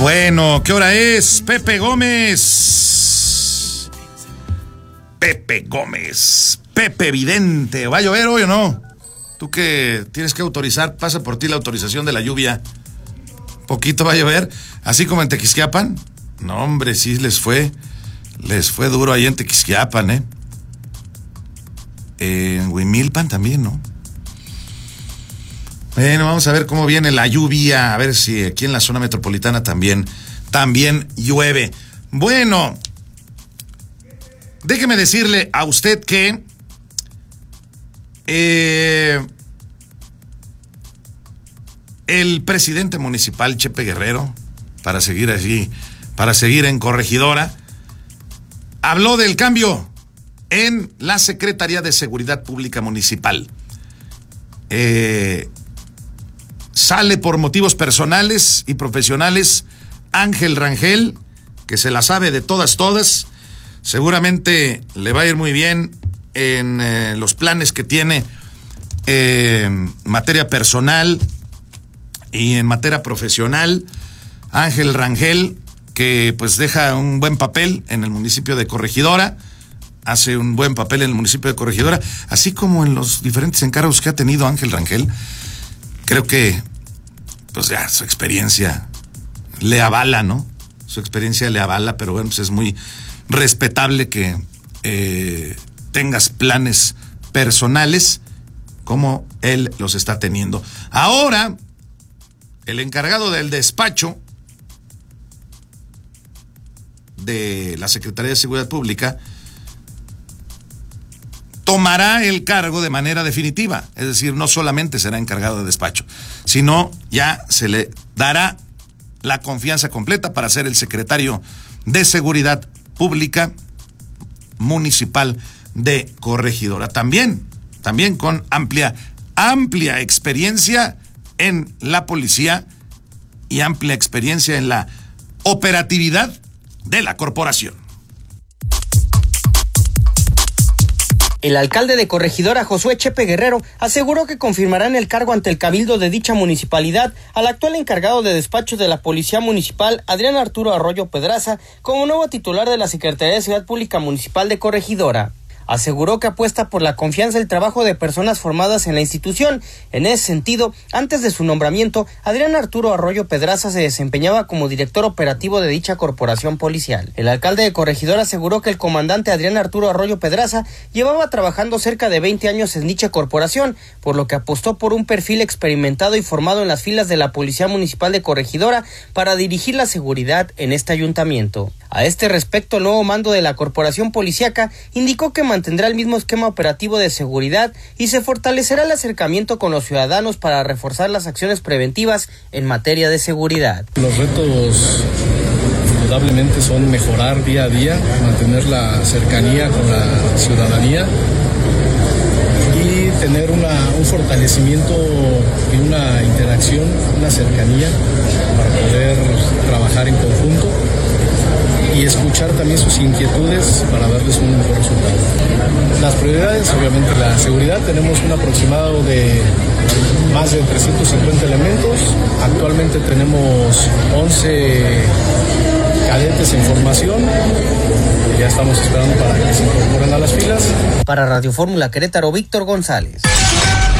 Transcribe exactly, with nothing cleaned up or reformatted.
Bueno, ¿qué hora es? Pepe Gómez. Pepe Gómez. Pepe Vidente. ¿Va a llover hoy o no? Tú que tienes que autorizar, pasa por ti la autorización de la lluvia. Poquito va a llover, así como en Tequisquiapan. No, hombre, sí les fue, les fue duro ahí en Tequisquiapan, ¿eh? En Huimilpan también, ¿no? Bueno, vamos a ver cómo viene la lluvia, a ver si aquí en la zona metropolitana también, también llueve. Bueno, déjeme decirle a usted que eh, el presidente municipal Chepe Guerrero, para seguir allí, para seguir en Corregidora, habló del cambio en la Secretaría de Seguridad Pública Municipal. Eh... Sale por motivos personales y profesionales Ángel Rangel, que se la sabe de todas, todas. Seguramente le va a ir muy bien en eh, los planes que tiene eh, en materia personal y en materia profesional. Ángel Rangel, que pues deja un buen papel en el municipio de Corregidora, hace un buen papel en el municipio de Corregidora, así como en los diferentes encargos que ha tenido Ángel Rangel. Creo que, pues ya, su experiencia le avala, ¿no? Su experiencia le avala, pero bueno, pues es muy respetable que eh, tengas planes personales como él los está teniendo. Ahora, el encargado del despacho de la Secretaría de Seguridad Pública tomará el cargo de manera definitiva, es decir, no solamente será encargado de despacho, sino ya se le dará la confianza completa para ser el secretario de Seguridad Pública Municipal de Corregidora. También, también con amplia, amplia experiencia en la policía y amplia experiencia en la operatividad de la corporación. El alcalde de Corregidora, Josué Chepe Guerrero, aseguró que confirmarán el cargo ante el cabildo de dicha municipalidad al actual encargado de despacho de la Policía Municipal, Adrián Arturo Arroyo Pedraza, como nuevo titular de la Secretaría de Seguridad Pública Municipal de Corregidora. Aseguró que apuesta por la confianza y el trabajo de personas formadas en la institución. En ese sentido, antes de su nombramiento, Adrián Arturo Arroyo Pedraza se desempeñaba como director operativo de dicha corporación policial. El alcalde de Corregidora aseguró que el comandante Adrián Arturo Arroyo Pedraza llevaba trabajando cerca de veinte años en dicha corporación, por lo que apostó por un perfil experimentado y formado en las filas de la Policía Municipal de Corregidora para dirigir la seguridad en este ayuntamiento. A este respecto, el nuevo mando de la corporación policíaca indicó que mantendrá el mismo esquema operativo de seguridad y se fortalecerá el acercamiento con los ciudadanos para reforzar las acciones preventivas en materia de seguridad. Los retos indudablemente son mejorar día a día, mantener la cercanía con la ciudadanía y tener una, un fortalecimiento y una interacción, una cercanía para poder trabajar en conjunto y escuchar también sus inquietudes para darles un mejor resultado. Las prioridades, obviamente la seguridad, tenemos un aproximado de más de trescientos cincuenta elementos, actualmente tenemos once cadetes en formación, ya estamos esperando para que se incorporen a las filas. Para Radio Fórmula Querétaro, Víctor González.